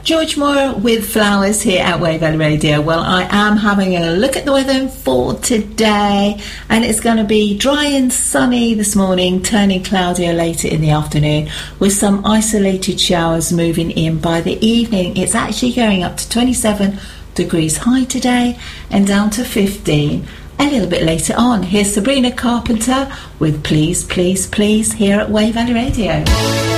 George Moore with Flowers here at Wave Valley Radio. Well, I am having a look at the weather for today, and it's going to be dry and sunny this morning, turning cloudier later in the afternoon, with some isolated showers moving in by the evening. It's actually going up to 27 degrees high today and down to 15 a little bit later on. Here's Sabrina Carpenter with Please, Please, Please here at Wave Valley Radio.